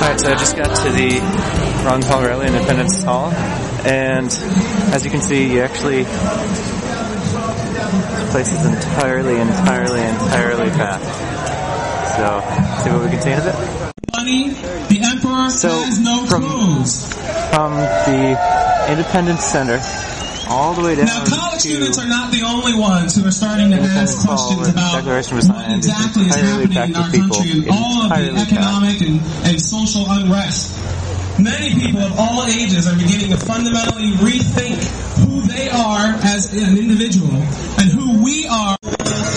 Alright, so I just got to the Ron Paul Reilly Independence Hall, and as you can see, this place is entirely packed. So, see what we can see in a bit. The Emperor has no clothes. From the Independence Center all the way down now, college students are not the only ones who are starting to ask questions about what exactly is happening in our country and all of the economic and social unrest. Many people of all ages are beginning to fundamentally rethink who they are as an individual and